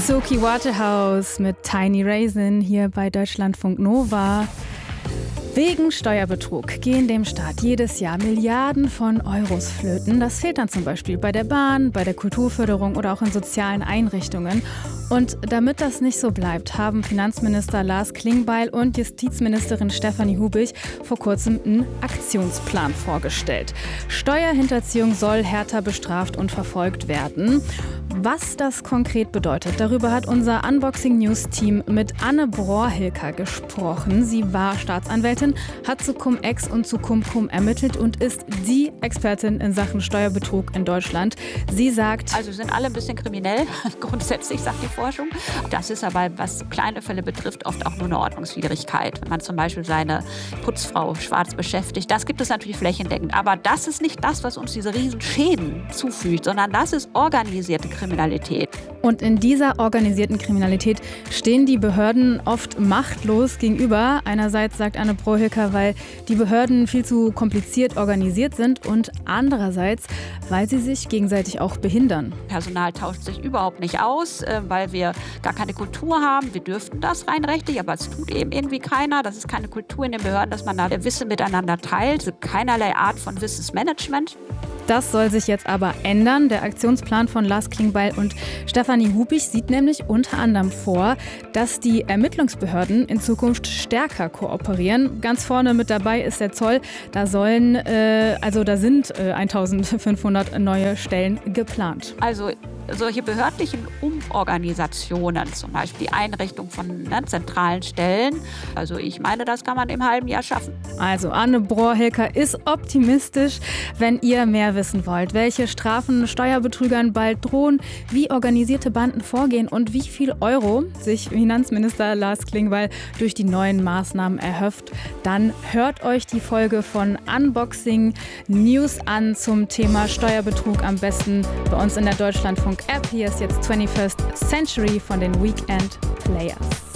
Suki Waterhouse mit Tiny Raisin hier bei Deutschlandfunk Nova. Wegen Steuerbetrug gehen dem Staat jedes Jahr Milliarden von Euros flöten. Das fehlt dann zum Beispiel bei der Bahn, bei der Kulturförderung oder auch in sozialen Einrichtungen. Und damit das nicht so bleibt, haben Finanzminister Lars Klingbeil und Justizministerin Stefanie Hubich vor kurzem einen Aktionsplan vorgestellt. Steuerhinterziehung soll härter bestraft und verfolgt werden. Was das konkret bedeutet, darüber hat unser Unboxing-News-Team mit Anne Brohr-Hilker gesprochen. Sie war Staatsanwältin, hat zu Cum-Ex und zu Cum-Cum ermittelt und ist die Expertin in Sachen Steuerbetrug in Deutschland. Sie sagt: Also sind alle ein bisschen kriminell, grundsätzlich sagt die Forschung. Das ist aber, was kleine Fälle betrifft, oft auch nur eine Ordnungswidrigkeit. Wenn man zum Beispiel seine Putzfrau schwarz beschäftigt, das gibt es natürlich flächendeckend. Aber das ist nicht das, was uns diese Riesenschäden zufügt, sondern das ist organisierte Kriminalität. Und in dieser organisierten Kriminalität stehen die Behörden oft machtlos gegenüber. Einerseits, sagt Anne Brohr-Hilker, weil die Behörden viel zu kompliziert organisiert sind und andererseits, weil sie sich gegenseitig auch behindern. Personal tauscht sich überhaupt nicht aus, weil wir gar keine Kultur haben. Wir dürften das rein rechtlich, aber es tut eben irgendwie keiner. Das ist keine Kultur in den Behörden, dass man da Wissen miteinander teilt. Also keinerlei Art von Wissensmanagement. Das soll sich jetzt aber ändern. Der Aktionsplan von Lars Klingbeil und Stefanie Hubich sieht nämlich unter anderem vor, dass die Ermittlungsbehörden in Zukunft stärker kooperieren. Ganz vorne mit dabei ist der Zoll. Da sind 1500 neue Stellen geplant. Also solche behördlichen Umorganisationen, zum Beispiel die Einrichtung von zentralen Stellen, also ich meine, das kann man im halben Jahr schaffen. Also Anne Brohr-Hilker ist optimistisch. Wenn ihr mehr wissen wollt, welche Strafen Steuerbetrügern bald drohen, wie organisierte Banden vorgehen und wie viel Euro sich Finanzminister Lars Klingbeil durch die neuen Maßnahmen erhofft, dann hört euch die Folge von Unboxing News an zum Thema Steuerbetrug, am besten bei uns in der Deutschlandfunk App. Hier ist jetzt 21st Century von den Weekend Players.